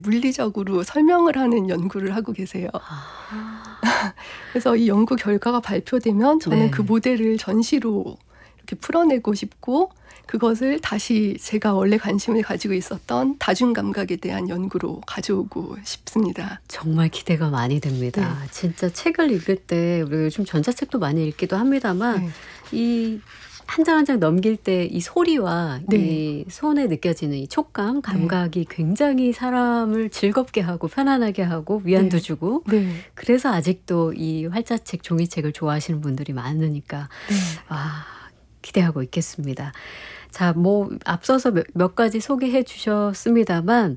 물리적으로 설명을 하는 연구를 하고 계세요. 그래서 이 연구 결과가 발표되면 저는 네. 그 모델을 전시로 이렇게 풀어내고 싶고 그것을 다시 제가 원래 관심을 가지고 있었던 다중감각에 대한 연구로 가져오고 싶습니다. 정말 기대가 많이 됩니다. 네. 진짜 책을 읽을 때 우리가 요즘 전자책도 많이 읽기도 합니다만 네. 이 한 장 한 장 넘길 때 이 소리와 네. 이 손에 느껴지는 이 촉감, 감각이 굉장히 사람을 즐겁게 하고 편안하게 하고 위안도 네. 주고 네. 그래서 아직도 이 활자책, 종이책을 좋아하시는 분들이 많으니까 네. 기대하고 있겠습니다. 자, 뭐 앞서서 몇 가지 소개해 주셨습니다만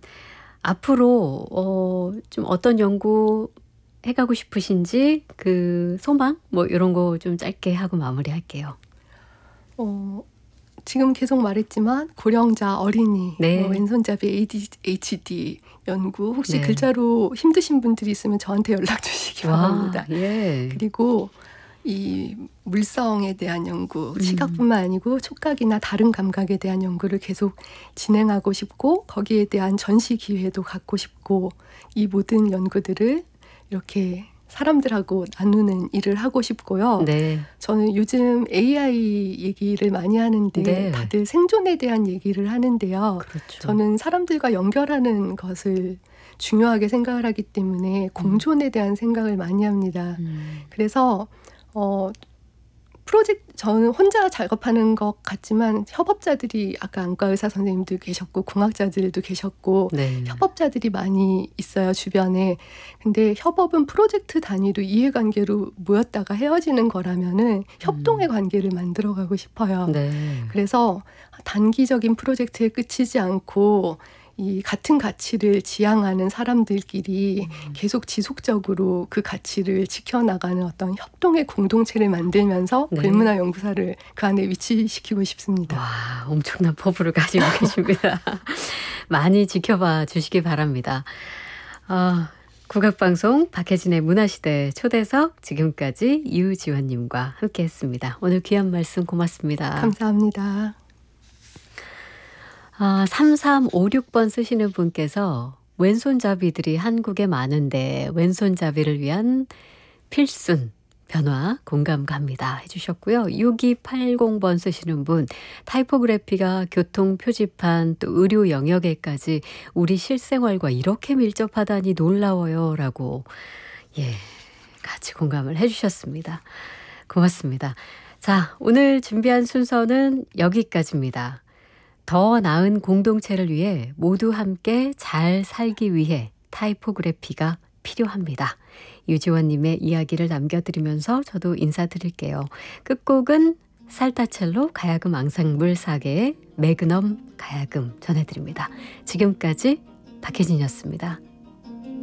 앞으로 좀 어떤 연구 해가고 싶으신지 그 소망 뭐 이런 거 좀 짧게 하고 마무리할게요. 지금 계속 말했지만 고령자, 어린이, 네. 왼손잡이 ADHD 연구 혹시 네. 글자로 힘드신 분들이 있으면 저한테 연락 주시기 바랍니다. 예. 그리고 이 물성에 대한 연구, 시각뿐만 아니고 촉각이나 다른 감각에 대한 연구를 계속 진행하고 싶고 거기에 대한 전시 기회도 갖고 싶고 이 모든 연구들을 이렇게 사람들하고 나누는 일을 하고 싶고요. 네. 저는 요즘 AI 얘기를 많이 하는데 네. 다들 생존에 대한 얘기를 하는데요. 그렇죠. 저는 사람들과 연결하는 것을 중요하게 생각을 하기 때문에 공존에 대한 생각을 많이 합니다. 그래서 저는 혼자 작업하는 것 같지만 협업자들이 아까 안과 의사 선생님도 계셨고 공학자들도 계셨고 네. 협업자들이 많이 있어요, 주변에. 근데 협업은 프로젝트 단위로 이해관계로 모였다가 헤어지는 거라면은 협동의 관계를 만들어가고 싶어요. 네. 그래서 단기적인 프로젝트에 그치지 않고 이 같은 가치를 지향하는 사람들끼리 계속 지속적으로 그 가치를 지켜나가는 어떤 협동의 공동체를 만들면서 네. 글문화 연구사를 그 안에 위치시키고 싶습니다. 와, 엄청난 포부를 가지고 계십니다. 많이 지켜봐 주시기 바랍니다. 국악방송 박혜진의 문화시대 초대석 지금까지 유지원님과 함께했습니다. 오늘 귀한 말씀 고맙습니다. 감사합니다. 3356번 쓰시는 분께서 왼손잡이들이 한국에 많은데 왼손잡이를 위한 필순 변화 공감 갑니다 해주셨고요. 6280번 쓰시는 분 타이포그래피가 교통 표지판 또 의료 영역에까지 우리 실생활과 이렇게 밀접하다니 놀라워요 라고 같이 공감을 해주셨습니다. 고맙습니다. 자, 오늘 준비한 순서는 여기까지입니다. 더 나은 공동체를 위해 모두 함께 잘 살기 위해 타이포그래피가 필요합니다. 유지원님의 이야기를 남겨드리면서 저도 인사드릴게요. 끝곡은 살타첼로 가야금 앙상블 사계의 매그넘 가야금 전해드립니다. 지금까지 박혜진이었습니다.